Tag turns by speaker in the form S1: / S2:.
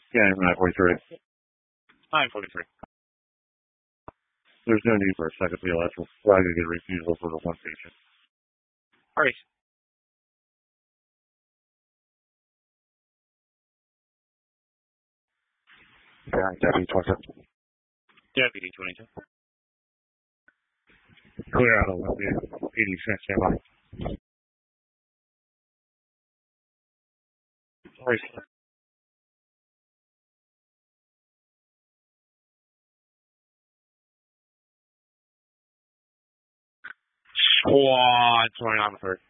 S1: Yeah, 943.
S2: 943.
S1: There's no need for a second BLS. We're probably going to get a refusal for the one patient.
S2: All right.
S1: Yeah, Deputy 22.
S2: Deputy 22.
S1: Clear out of Olympia. 80 cents, stand by. All right.
S2: Squad 29 on the 3rd.